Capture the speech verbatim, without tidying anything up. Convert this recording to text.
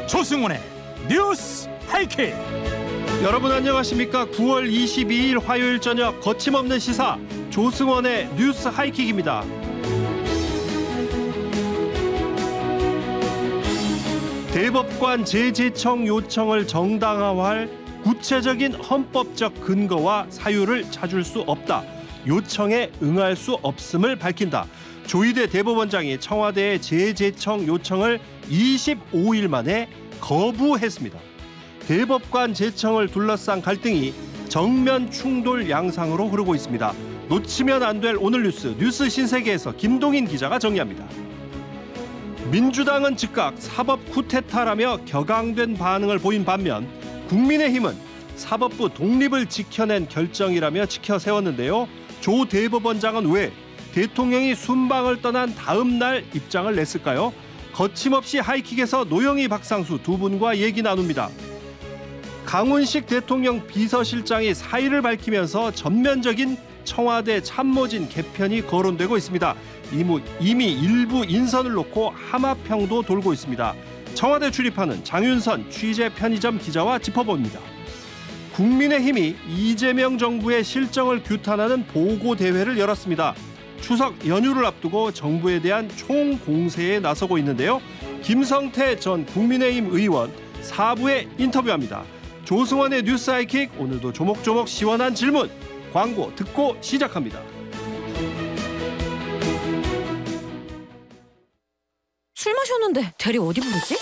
조승원의 뉴스 하이킥. 여러분 안녕하십니까? 구월 이십이일 화요일 저녁 거침없는 시사 조승원의 뉴스 하이킥입니다. 대법관 재제청 요청을 정당화할 구체적인 헌법적 근거와 사유를 찾을 수 없다. 요청에 응할 수 없음을 밝힌다. 조희대 대법원장이 청와대의 재제청 요청을 이십오일 만에 거부했습니다. 대법관 제청을 둘러싼 갈등이 정면 충돌 양상으로 흐르고 있습니다. 놓치면 안 될 오늘 뉴스, 뉴스 신세계에서 김동인 기자가 정리합니다. 민주당은 즉각 사법 쿠데타라며 격앙된 반응을 보인 반면 국민의힘은 사법부 독립을 지켜낸 결정이라며 지켜세웠는데요. 조 대법원장은 왜 대통령이 순방을 떠난 다음 날 입장을 냈을까요? 거침없이 하이킥에서 노영희, 박상수 두 분과 얘기 나눕니다. 강훈식 대통령 비서실장이 사의를 밝히면서 전면적인 청와대 참모진 개편이 거론되고 있습니다. 이미 일부 인선을 놓고 하마평도 돌고 있습니다. 청와대 출입하는 장윤선 취재 편의점 기자와 짚어봅니다. 국민의힘이 이재명 정부의 실정을 규탄하는 보고대회를 열었습니다. 추석 연휴를 앞두고 정부에 대한 총공세에 나서고 있는데요. 김성태 전 국민의힘 의원 사부에 인터뷰합니다. 조승원의 뉴스 하이킥, 오늘도 조목조목 시원한 질문, 광고 듣고 시작합니다. 술 마셨는데 대리 어디 부르지?